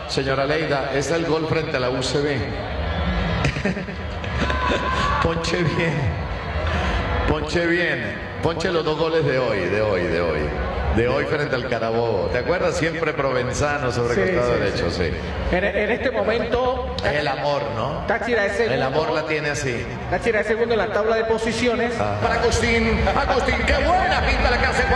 Señora Leida, es el gol frente a la UCB. Ponche bien. Ponche bien. Ponche los 2 goles de hoy. De hoy frente al Carabobo. ¿Te acuerdas? Siempre Provenzano sobre costado derecho, sí. En este momento... Es el amor, ¿no? Táchira es segundo. El amor la tiene así. Táchira es segundo en la tabla de posiciones. Para Agustín. Agustín, qué buena pinta la que hace.